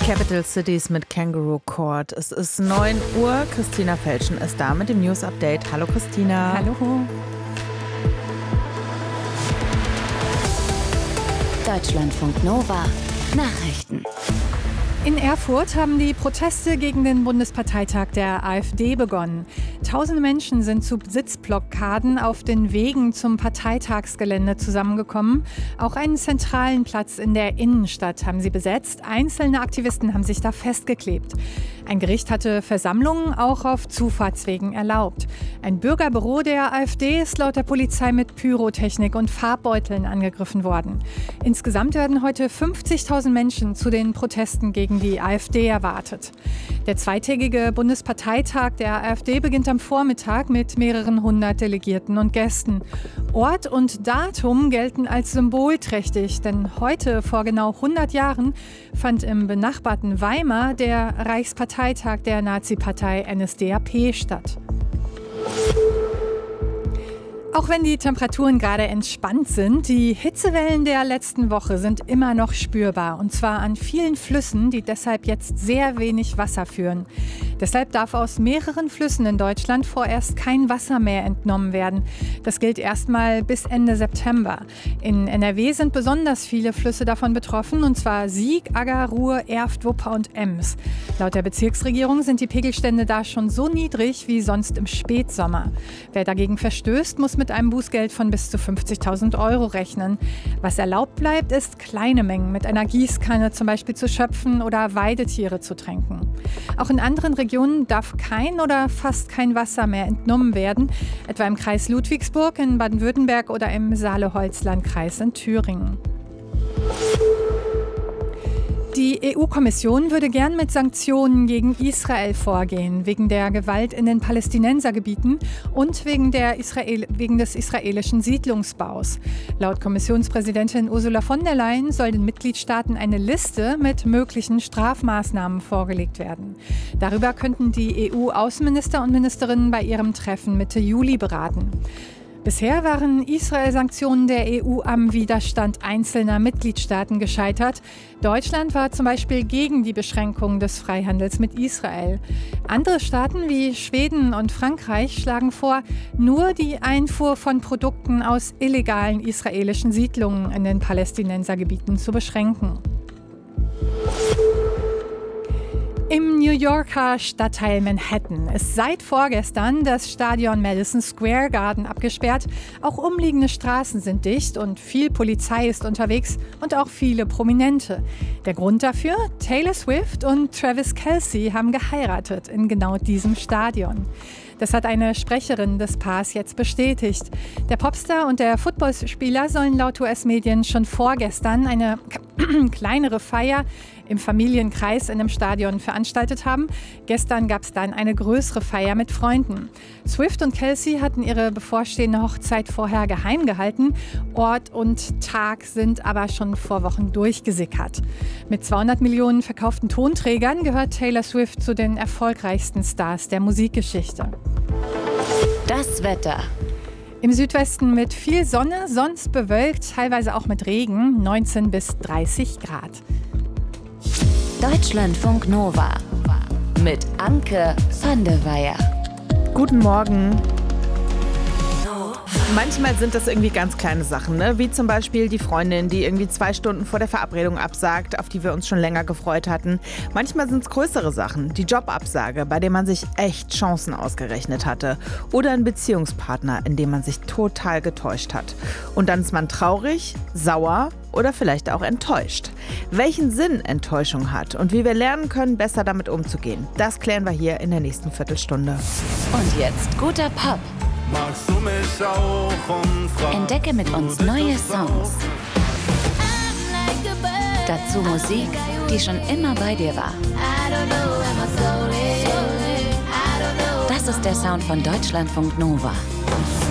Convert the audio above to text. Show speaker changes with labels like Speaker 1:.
Speaker 1: Capital Cities mit Kangaroo Court. Es ist 9 Uhr. Christina Felschen ist da mit dem News Update. Hallo Christina.
Speaker 2: Hallo.
Speaker 3: Deutschlandfunk Nova Nachrichten.
Speaker 2: In Erfurt haben die Proteste gegen den Bundesparteitag der AfD begonnen. Tausende Menschen sind zu Sitzblockaden auf den Wegen zum Parteitagsgelände zusammengekommen. Auch einen zentralen Platz in der Innenstadt haben sie besetzt. Einzelne Aktivisten haben sich da festgeklebt. Ein Gericht hatte Versammlungen auch auf Zufahrtswegen erlaubt. Ein Bürgerbüro der AfD ist laut der Polizei mit Pyrotechnik und Farbbeuteln angegriffen worden. Insgesamt werden heute 50.000 Menschen zu den Protesten gegen die AfD erwartet. Der zweitägige Bundesparteitag der AfD beginnt am Vormittag mit mehreren hundert Delegierten und Gästen. Ort und Datum gelten als symbolträchtig, denn heute, vor genau 100 Jahren, fand im benachbarten Weimar der Reichsparteitag der Nazi-Partei NSDAP statt. Auch wenn die Temperaturen gerade entspannt sind, die Hitzewellen der letzten Woche sind immer noch spürbar. Und zwar an vielen Flüssen, die deshalb jetzt sehr wenig Wasser führen. Deshalb darf aus mehreren Flüssen in Deutschland vorerst kein Wasser mehr entnommen werden. Das gilt erstmal bis Ende September. In NRW sind besonders viele Flüsse davon betroffen, und zwar Sieg, Agger, Ruhr, Erft, Wupper und Ems. Laut der Bezirksregierung sind die Pegelstände da schon so niedrig wie sonst im Spätsommer. Wer dagegen verstößt, muss mit einem Bußgeld von bis zu 50.000 Euro rechnen. Was erlaubt bleibt, ist kleine Mengen mit einer Gießkanne zum Beispiel zu schöpfen oder Weidetiere zu tränken. Auch in anderen Regionen darf kein oder fast kein Wasser mehr entnommen werden, etwa im Kreis Ludwigsburg in Baden-Württemberg oder im Saale-Holzland-Kreis in Thüringen. Die EU-Kommission würde gern mit Sanktionen gegen Israel vorgehen, wegen der Gewalt in den Palästinensergebieten und wegen des israelischen Siedlungsbaus. Laut Kommissionspräsidentin Ursula von der Leyen soll den Mitgliedstaaten eine Liste mit möglichen Strafmaßnahmen vorgelegt werden. Darüber könnten die EU-Außenminister und Ministerinnen bei ihrem Treffen Mitte Juli beraten. Bisher waren Israel-Sanktionen der EU am Widerstand einzelner Mitgliedstaaten gescheitert. Deutschland war zum Beispiel gegen die Beschränkung des Freihandels mit Israel. Andere Staaten wie Schweden und Frankreich schlagen vor, nur die Einfuhr von Produkten aus illegalen israelischen Siedlungen in den Palästinensergebieten zu beschränken. Im New Yorker Stadtteil Manhattan ist seit vorgestern das Stadion Madison Square Garden abgesperrt. Auch umliegende Straßen sind dicht und viel Polizei ist unterwegs und auch viele Prominente. Der Grund dafür? Taylor Swift und Travis Kelce haben geheiratet in genau diesem Stadion. Das hat eine Sprecherin des Paars jetzt bestätigt. Der Popstar und der Footballspieler sollen laut US-Medien schon vorgestern eine kleinere Feier im Familienkreis in einem Stadion veranstaltet haben. Gestern gab es dann eine größere Feier mit Freunden. Swift und Kelce hatten ihre bevorstehende Hochzeit vorher geheim gehalten. Ort und Tag sind aber schon vor Wochen durchgesickert. Mit 200 Millionen verkauften Tonträgern gehört Taylor Swift zu den erfolgreichsten Stars der Musikgeschichte.
Speaker 3: Das Wetter.
Speaker 2: Im Südwesten mit viel Sonne, sonst bewölkt, teilweise auch mit Regen, 19 bis 30 Grad.
Speaker 3: Deutschlandfunk Nova mit Anke van de Weyer.
Speaker 1: Guten Morgen. Manchmal sind das irgendwie ganz kleine Sachen, ne? Wie zum Beispiel die Freundin, die irgendwie 2 Stunden vor der Verabredung absagt, auf die wir uns schon länger gefreut hatten. Manchmal sind es größere Sachen, die Jobabsage, bei der man sich echt Chancen ausgerechnet hatte. Oder ein Beziehungspartner, in dem man sich total getäuscht hat. Und dann ist man traurig, sauer oder vielleicht auch enttäuscht. Welchen Sinn Enttäuschung hat und wie wir lernen können, besser damit umzugehen, das klären wir hier in der nächsten Viertelstunde.
Speaker 3: Und jetzt guter Pop.
Speaker 4: Magst du mich auch umfragen?
Speaker 3: Entdecke mit uns neue Songs. Dazu Musik, die schon immer bei dir war. Das ist der Sound von Deutschlandfunk Nova.